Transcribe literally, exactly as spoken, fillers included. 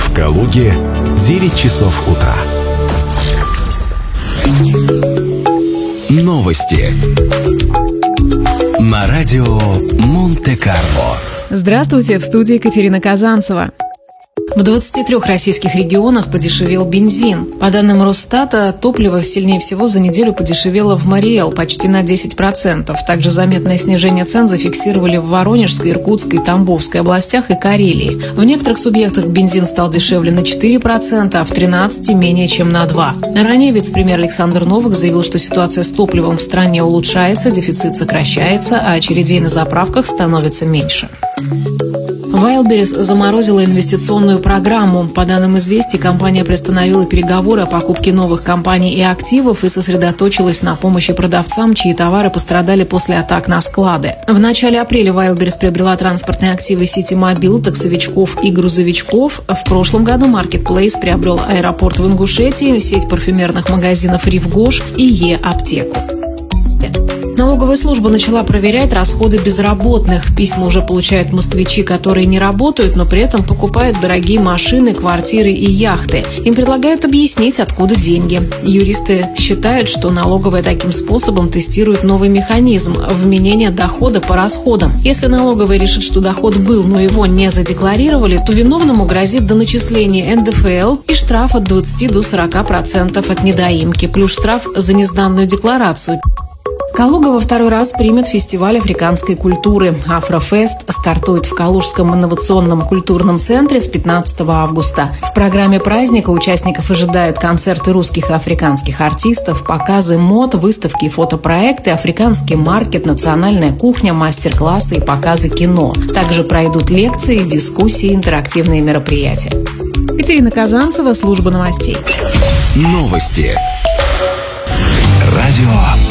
В Калуге девять часов утра. Новости на радио Монте-Карло. Здравствуйте, в студии Екатерина Казанцева. В двадцати трёх российских регионах подешевел бензин. По данным Росстата, топливо сильнее всего за неделю подешевело в Марий-Эл почти на десять процентов. Также заметное снижение цен зафиксировали в Воронежской, Иркутской, Тамбовской областях и Карелии. В некоторых субъектах бензин стал дешевле на четыре процента, а в тринадцати менее чем на два процента. Ранее вице-премьер Александр Новак заявил, что ситуация с топливом в стране улучшается, дефицит сокращается, а очередей на заправках становится меньше. Wildberries заморозила инвестиционную программу. По данным «Известий», компания приостановила переговоры о покупке новых компаний и активов и сосредоточилась на помощи продавцам, чьи товары пострадали после атак на склады. В начале апреля Wildberries приобрела транспортные активы сети «Мобил», таксовичков и грузовичков. В прошлом году Marketplace приобрел аэропорт в Ингушетии, сеть парфюмерных магазинов «Ривгош» и Е-аптеку. Налоговая служба начала проверять расходы безработных. Письма уже получают москвичи, которые не работают, но при этом покупают дорогие машины, квартиры и яхты. Им предлагают объяснить, откуда деньги. Юристы считают, что налоговая таким способом тестирует новый механизм – вменения дохода по расходам. Если налоговая решит, что доход был, но его не задекларировали, то виновному грозит доначисление эн дэ эф эл и штраф от двадцати до сорока процентов от недоимки, плюс штраф за несданную декларацию. Калуга во второй раз примет фестиваль африканской культуры. Афрофест стартует в Калужском инновационном культурном центре с пятнадцатого августа. В программе праздника участников ожидают концерты русских и африканских артистов, показы мод, выставки и фотопроекты, африканский маркет, национальная кухня, мастер-классы и показы кино. Также пройдут лекции, дискуссии, интерактивные мероприятия. Екатерина Казанцева, служба новостей. Новости. Радио